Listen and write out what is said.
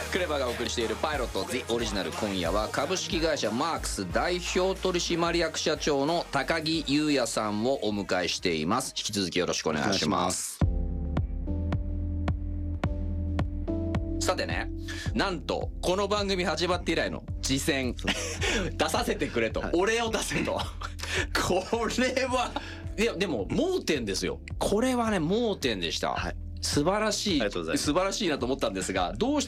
クレバがお送りしているパイロット The オリジナル、今夜は株式会社マークス代表取締役社長の高木優也さんをお迎えしています。引き続きよろしくお願いします。さてね、なんとこの番組始まって以来の次戦出させてくれと、お礼を出せとこれはいやでも盲点ですよ。これはね盲点でした、素晴らしい素晴らしいなと思ったんですが、どうして